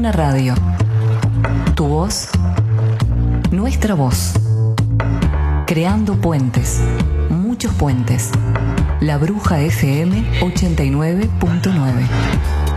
la radio. Tu voz, nuestra voz. Creando puentes, muchos puentes. La Bruja FM 89.9.